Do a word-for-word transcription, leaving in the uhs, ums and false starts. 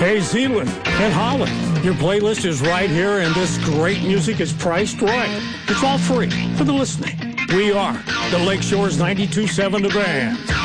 Hey, Zealand and Holland, your playlist is right here, and this great music is priced right. It's all free for the listening. We are the Lakeshore's ninety-two point seven The Band.